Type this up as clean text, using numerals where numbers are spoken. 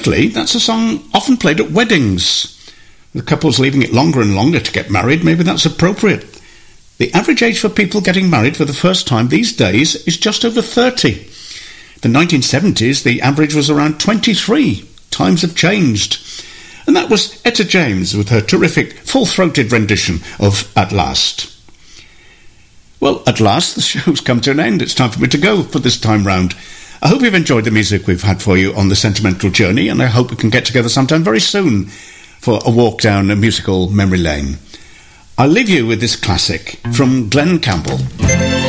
Ironically, that's a song often played at weddings. The couple's leaving it longer and longer to get married. Maybe that's appropriate. The average age for people getting married for the first time these days is just over 30. In the 1970s, the average was around 23. Times have changed. And that was Etta James with her terrific full-throated rendition of At Last. Well, at last, the show's come to an end. It's time for me to go for this time round. I hope you've enjoyed the music we've had for you on the Sentimental Journey, and I hope we can get together sometime very soon for a walk down a musical memory lane. I'll leave you with this classic from Glenn Campbell.